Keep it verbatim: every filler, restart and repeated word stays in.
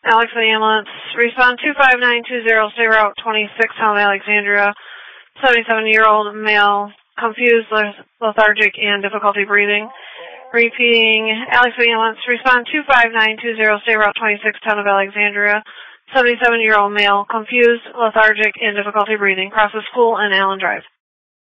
Alex for the ambulance. Respond two five nine two zero, stay route twenty-six, town of Alexandria. seventy-seven-year-old male, confused, lethargic, and difficulty breathing. Repeating, Alex for the ambulance. Respond two five nine two zero, stay route twenty-six, town of Alexandria. seventy-seven-year-old male, confused, lethargic, and difficulty breathing. Cross the school and Allen Drive.